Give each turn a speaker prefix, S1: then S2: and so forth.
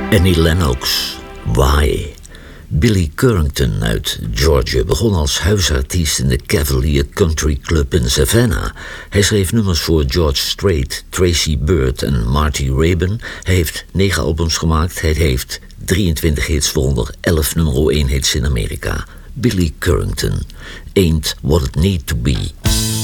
S1: Annie Lennox, Why? Billy Currington uit Georgia begon als huisartiest in de Cavalier Country Club in Savannah. Hij schreef nummers voor George Strait, Tracy Byrd en Marty Raybon. Hij heeft 9 albums gemaakt. Hij heeft 23 hits, waaronder 11 nummer 1 hits in Amerika. Billy Currington, Ain't What It Need To Be.